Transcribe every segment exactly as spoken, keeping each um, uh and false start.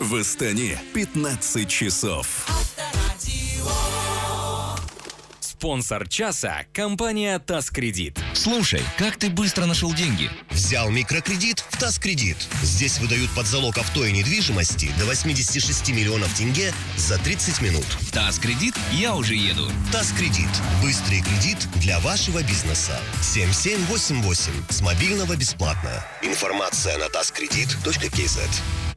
В Астане пятнадцать часов. Спонсор часа – компания «Таскредит». Слушай, как ты быстро нашел деньги? Взял микрокредит в Таскредит. Здесь выдают под залог авто и недвижимости до восемьдесят шесть миллионов тенге за тридцать минут. Таскредит, я уже еду. Таскредит. Быстрый кредит для вашего бизнеса. семь семь восемь восемь. С мобильного бесплатно. Информация на таскредит точка кей зет.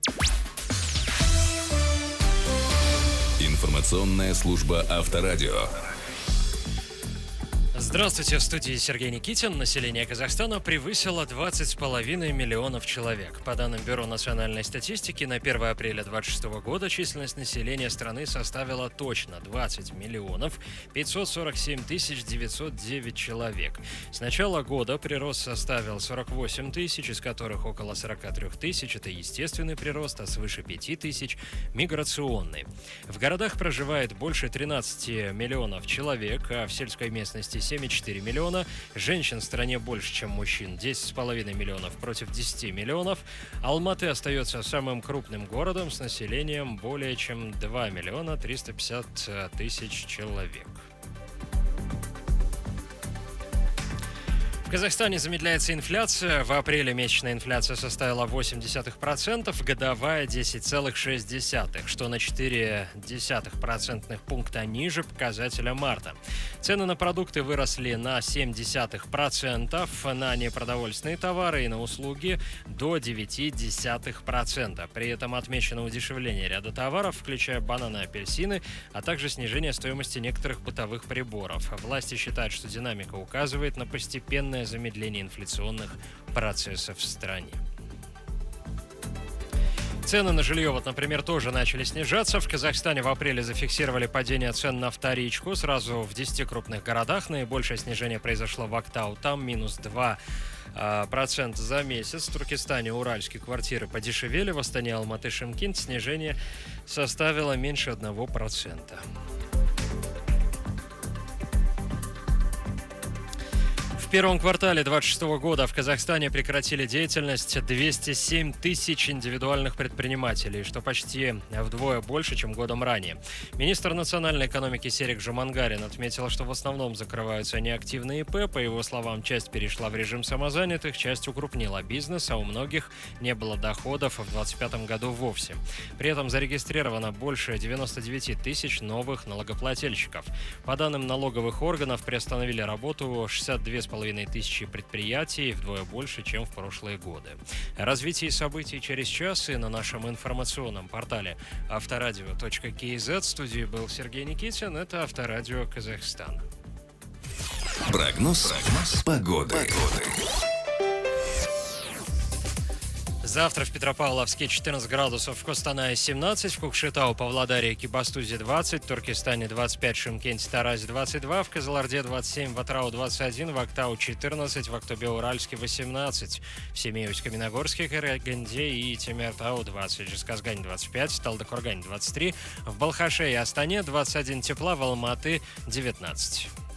Информационная служба Авторадио. Здравствуйте, в студии Сергей Никитин. Население Казахстана превысило двадцать с половиной миллионов человек. По данным Бюро национальной статистики, на первое апреля двадцать шестого года численность населения страны составила точно двадцать миллионов пятьсот сорок семь тысяч девятьсот девять человек. С начала года прирост составил сорок восемь тысяч, из которых около сорок три тысяч – это естественный прирост, а свыше пяти тысяч – миграционный. В городах проживает больше тринадцати миллионов человек, а в сельской местности семь целых четыре миллиона. Женщин в стране больше, чем мужчин. десять с половиной миллионов против десяти миллионов. Алматы остается самым крупным городом с населением более чем два миллиона триста пятьдесят тысяч человек. В Казахстане замедляется инфляция. В апреле месячная инфляция составила восемь десятых процента, годовая десять целых шесть десятых, что на четыре десятых процентных пункта ниже показателя марта. Цены на продукты выросли на семь десятых процента, на непродовольственные товары и на услуги до девять десятых процента. При этом отмечено удешевление ряда товаров, включая бананы и апельсины, а также снижение стоимости некоторых бытовых приборов. Власти считают, что динамика указывает на постепенное замедление инфляционных процессов в стране. Цены на жилье, вот, например, тоже начали снижаться. В Казахстане в апреле зафиксировали падение цен на вторичку сразу в десяти крупных городах. Наибольшее снижение произошло в Актау, там минус два процента за месяц. В Туркестане уральские квартиры подешевели. В Астане, Алматы, Шымкент снижение составило меньше одного процента. В первом квартале двадцать шестого года в Казахстане прекратили деятельность двести семь тысяч индивидуальных предпринимателей, что почти вдвое больше, чем годом ранее. Министр национальной экономики Серик Жумангарин отметил, что в основном закрываются неактивные ИП. По его словам, часть перешла в режим самозанятых, часть укрупнила бизнес, а у многих не было доходов в двадцать пятом году вовсе. При этом зарегистрировано больше девяноста девяти тысяч новых налогоплательщиков. По данным налоговых органов, приостановили работу шестьдесят две с половиной тысячи предприятий, вдвое больше, чем в прошлые годы. Развитие событий через час и на нашем информационном портале авторадио точка кей зет. В студии был Сергей Никитин. Это Авторадио Казахстан. Прогноз, Прогноз. Погоды. Погоды. Завтра в Петропавловске четырнадцать градусов, в Костанае семнадцать, в Кукшетау, Павлодаре и Кибастузе двадцать, в Туркестане двадцать пять, в Шымкенте, Таразе двадцать два, в Кызылорде двадцать семь, в Атырау двадцать один, в Актау четырнадцать, в Актобе-Уральске восемнадцать, в Семеюсь-Каменогорске, Караганде и Темиртау двадцать, в Жезказгане двадцать пять, в Талдыкоргане двадцать три, в Балхаше и Астане двадцать один тепла, в Алматы девятнадцать.